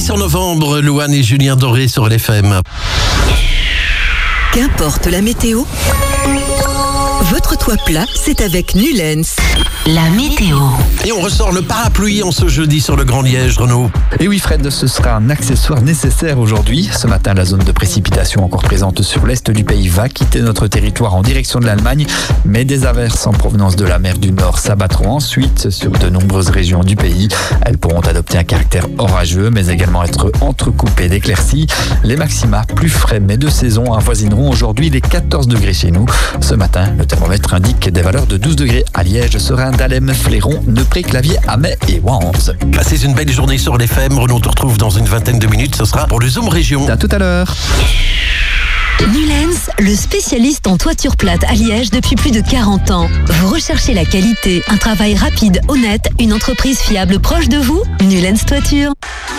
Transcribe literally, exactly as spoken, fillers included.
dix en novembre, Louane et Julien Doré sur L F M. Qu'importe la météo, votre toit plat, c'est avec Nulens. La météo. Et on ressort le parapluie en ce jeudi sur le Grand Liège, Renaud. Et oui Fred, ce sera un accessoire nécessaire aujourd'hui. Ce matin, la zone de précipitation encore présente sur l'est du pays va quitter notre territoire en direction de l'Allemagne. Mais des averses en provenance de la mer du Nord s'abattront ensuite sur de nombreuses régions du pays. Elles pourront adopter un caractère orageux, mais également être entrecoupées d'éclaircies. Les maxima plus frais mais de saison avoisineront aujourd'hui les quatorze degrés chez nous. Ce matin, le thermomètre indique des valeurs de douze degrés à Liège, Serein, Dahlem, Fléron, Neupré, Clavier, Amet et Wans. Passez une belle journée sur L F M. Renaud te retrouve dans une vingtaine de minutes. Ce sera pour le Zoom Région. À tout à l'heure. Nulens, le spécialiste en toiture plate à Liège depuis plus de quarante ans. Vous recherchez la qualité, un travail rapide, honnête, une entreprise fiable proche de vous? Nulens Toiture.